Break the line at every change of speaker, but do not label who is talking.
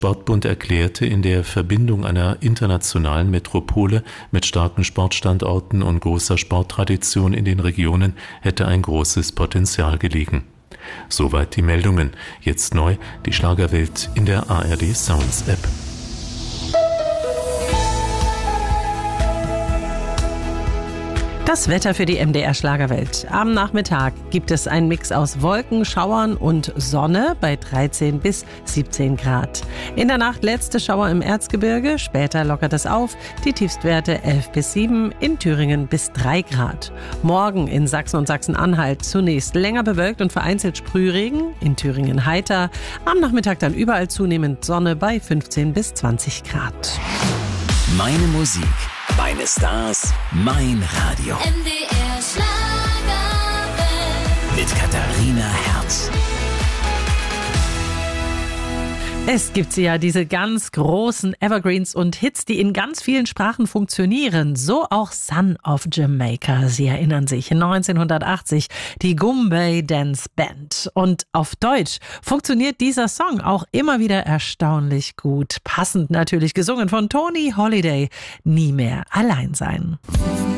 Sportbund erklärte, in der Verbindung einer internationalen Metropole mit starken Sportstandorten und großer Sporttradition in den Regionen hätte ein großes Potenzial gelegen. Soweit die Meldungen. Jetzt neu die Schlagerwelt in der ARD Sounds App.
Das Wetter für die MDR Schlagerwelt. Am Nachmittag gibt es einen Mix aus Wolken, Schauern und Sonne bei 13 bis 17 Grad. In der Nacht letzte Schauer im Erzgebirge, später lockert es auf, die Tiefstwerte 11 bis 7, in Thüringen bis 3 Grad. Morgen in Sachsen und Sachsen-Anhalt zunächst länger bewölkt und vereinzelt Sprühregen, in Thüringen heiter. Am Nachmittag dann überall zunehmend Sonne bei 15 bis 20 Grad.
Meine Musik, meine Stars, mein Radio.
MDR Schlagerwelt.
Mit Katharina Herz.
Es gibt ja diese ganz großen Evergreens und Hits, die in ganz vielen Sprachen funktionieren. So auch Son of Jamaica. Sie erinnern sich, 1980, die Goombay Dance Band. Und auf Deutsch funktioniert dieser Song auch immer wieder erstaunlich gut. Passend natürlich gesungen von Tony Holiday. Nie mehr allein sein.